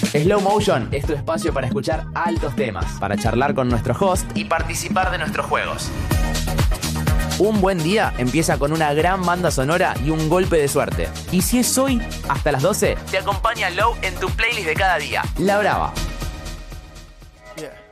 Slow Motion es tu espacio para escuchar altos temas, para charlar con nuestro host y participar de nuestros juegos. Un buen día empieza con una gran banda sonora y un golpe de suerte. Y si es hoy, hasta las 12, te acompaña Low en tu playlist de cada día, La Brava. Yeah.